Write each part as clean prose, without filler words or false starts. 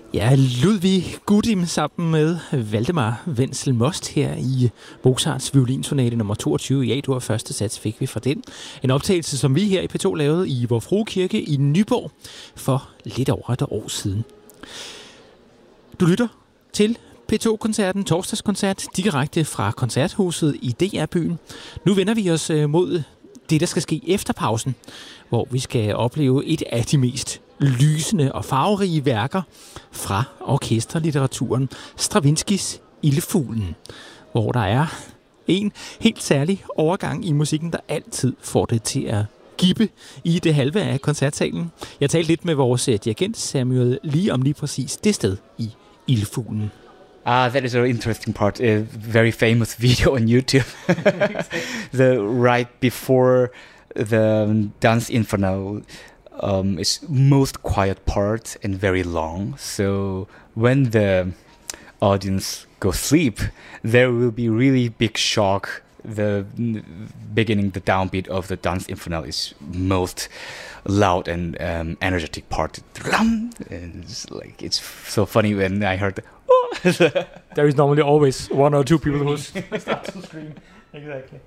Ja, Ludwig Gudim sammen med Valdemar Wenzel Most her i Mozarts violinsonate nummer 22 i A-dur. Første sats fik vi fra den. En optagelse, som vi her i P2 lavede i Vor Frue Kirke i Nyborg for lidt over et år siden. Du lytter til P2-koncerten, torsdagskoncert, direkte fra Koncerthuset i DR-byen. Nu vender vi os mod det, der skal ske efter pausen, hvor vi skal opleve et af de mest lysende og farverige værker fra orkesterlitteraturen, Stravinskys Ildfuglen, hvor der er en helt særlig overgang i musikken, der altid får det til at gippe i det halve af koncertsalen. Jeg talte lidt med vores dirigent Samuel Lee om lige præcis det sted i Ildfuglen. That is an interesting part. A very famous video on YouTube. The right before the Danse Infernale is most quiet part and very long. So when the audience goes sleep, there will be really big shock. The beginning, the downbeat of the Danse Infernale is most loud and energetic part. And it's so funny when I heard There is normally always one or two people who start to scream. Exactly.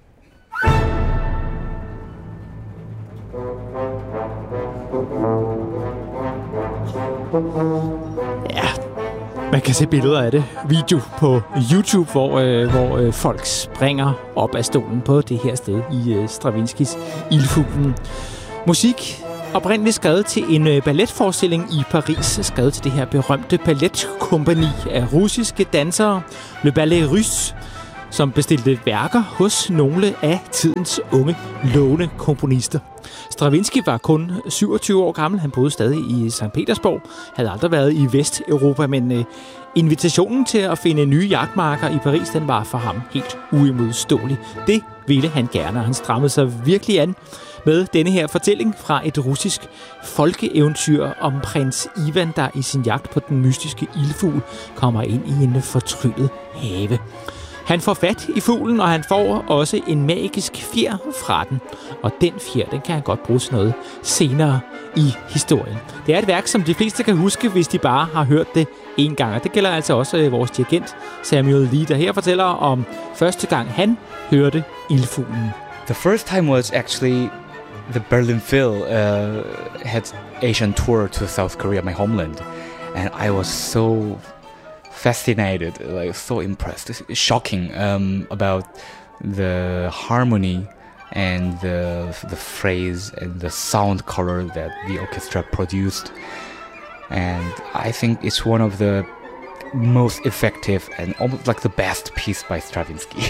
Ja, man kan se billeder af det. Video på YouTube, hvor folk springer op af stolen på det her sted i Stravinskys Ildfuglen. Musik oprindeligt skrevet til en balletforestilling i Paris, skrevet til det her berømte balletkompagni af russiske dansere, Le Ballet Russe, som bestilte værker hos nogle af tidens unge, lovende komponister. Stravinsky var kun 27 år gammel. Han boede stadig i St. Petersborg, havde aldrig været i Vesteuropa, men invitationen til at finde nye jagtmarker i Paris, den var for ham helt uimodståelig. Det ville han gerne, og han strammede sig virkelig an med denne her fortælling fra et russisk folkeeventyr om prins Ivan, der i sin jagt på den mystiske ildfugl kommer ind i en fortryllet have. Han får fat i fuglen, og han får også en magisk fjer fra den. Og den fjer, den kan han godt bruge til noget senere i historien. Det er et værk, som de fleste kan huske, hvis de bare har hørt det en gang. Og det gælder altså også vores dirigent Samuel Lee, der her fortæller om første gang han hørte Ildfuglen. The first time was actually the Berlin Phil had Asian tour to South Korea, my homeland. And I was so fascinated, like so impressed, shocking about the harmony and the phrase and the sound color that the orchestra produced. And I think it's one of the most effective and almost like the best piece by Stravinsky.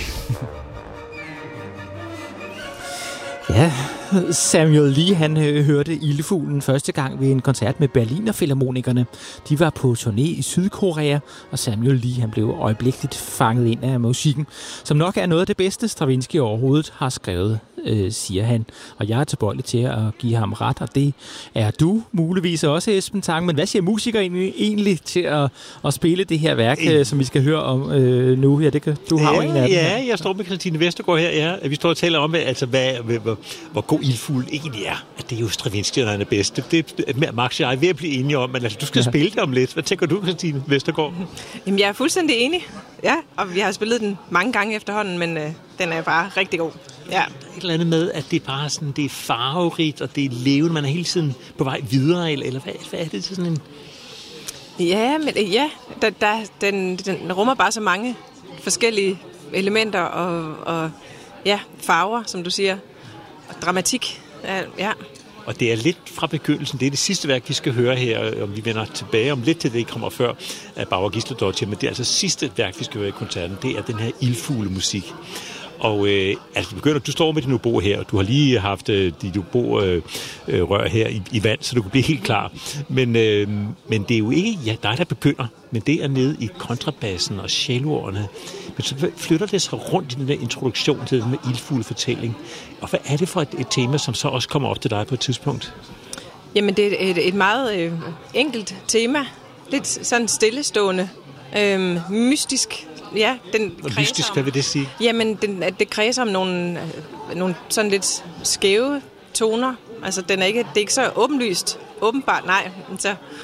Ja, Samuel Lee, han hørte Ildfuglen første gang ved en koncert med Berliner Filharmonikerne. De var på turné i Sydkorea, og Samuel Lee, han blev øjeblikkeligt fanget ind af musikken, som nok er noget af det bedste, Stravinsky overhovedet har skrevet, siger han. Og jeg er tilbøjelig til at give ham ret, og det er du muligvis også, Esben Tang. Men hvad siger musikere egentlig til at spille det her værk, som vi skal høre om nu? Ja, det kan, du har jo en af dem. Ja, jeg står med Christine Vestergaard her. Ja. Vi står og taler om, altså, hvor god Ildfuglen egentlig er. At det er jo Stravinsky, der er det bedste. Det er Max og jeg ved at blive enige om, men altså, du skal spille det om lidt. Hvad tænker du, Christine Vestergaard? Jamen, jeg er fuldstændig enig. Ja, og vi har spillet den mange gange efterhånden, men den er bare rigtig god. Ja. Et eller andet med, at det er bare sådan, det er farverigt, og det er levende. Man er hele tiden på vej videre, eller hvad er det til sådan en... Ja, men den rummer bare så mange forskellige elementer og ja, farver, som du siger, og dramatik. Ja. Og det er lidt fra begyndelsen. Det er det sidste værk, vi skal høre her, og vi vender tilbage om lidt til det, I kommer før af Bauer Gistladottir, men det er altså sidste værk, vi skal høre i koncerten. Det er den her ildfuglemusik. Og altså begynder, du står med din obo her, og du har lige haft dit obo-rør her i vand, så du kan blive helt klar. Men det er jo ikke dig, der begynder, men det er nede i kontrabassen og celloerne. Men så flytter det sig rundt i den der introduktion til den der ildfuglefortælling. Og hvad er det for et tema, som så også kommer op til dig på et tidspunkt? Jamen, det er et meget enkelt tema. Lidt sådan stillestående, mystisk. Ja, den og mystisk, hvad vil det sige? Jamen, det kredser om nogle sådan lidt skæve toner. Altså, det er ikke så åbenlyst. Åbenbart, nej. Så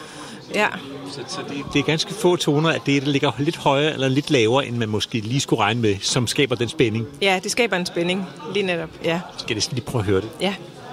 Ja. Så det er ganske få toner, at det ligger lidt højere eller lidt lavere, end man måske lige skulle regne med, som skaber den spænding. Ja, det skaber en spænding, lige netop, ja. Skal jeg lige prøve at høre det? Ja.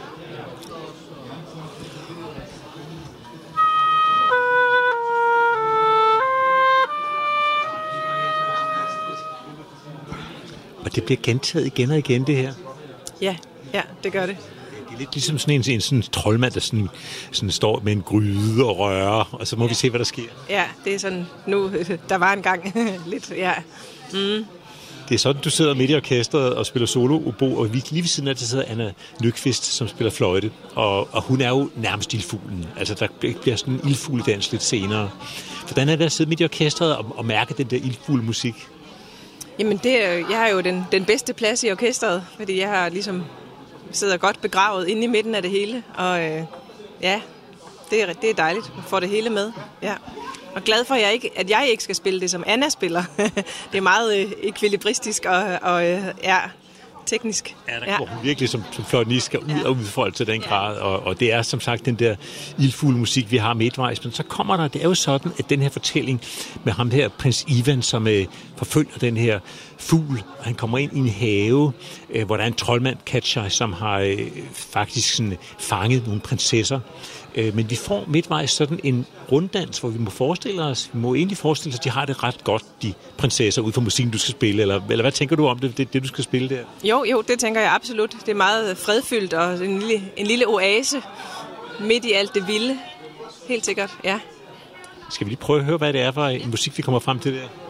Og det bliver gentaget igen og igen, det her. Ja, det gør det. Det er lidt ligesom sådan en sådan troldmand, der sådan står med en gryde og rører, og så må vi se, hvad der sker. Ja, det er sådan, nu, der var en gang lidt, ja. Mm. Det er sådan, du sidder midt i orkestret og spiller solo-obo, og lige ved siden af det sidder Anna Nyqvist, som spiller fløjte, og hun er jo nærmest ildfuglen. Altså, der bliver sådan en ildfugledans lidt senere. Hvordan er det at sidde midt i orkestret og mærke den der ildfuglemusik? Jamen, jeg har jo den bedste plads i orkestret, fordi jeg har ligesom sidder godt begravet inde i midten af det hele, og ja, det er dejligt at få det hele med, ja. Og glad for, at jeg ikke skal spille det, som Anna spiller. Det er meget ekvilibristisk og ja, teknisk. Ja, der går hun virkelig som fløjtenist skal ud og udfolde til den grad, og det er som sagt den der ildfulde musik, vi har midtvejs. Men så kommer der, det er jo sådan, at den her fortælling med ham her, prins Ivan, som forfølger den her fugl, og han kommer ind i en have, hvor der er en troldmand, Katjai, som har faktisk sådan fanget nogle prinsesser. Men vi får midtvejs sådan en runddans, hvor vi må forestille os, at de har det ret godt, de prinsesser, ud fra musikken, du skal spille, eller hvad tænker du om det, du skal spille der? Jo, det tænker jeg absolut. Det er meget fredfyldt og en lille oase midt i alt det vilde. Helt sikkert, ja. Skal vi lige prøve at høre, hvad det er for en musik, vi kommer frem til der?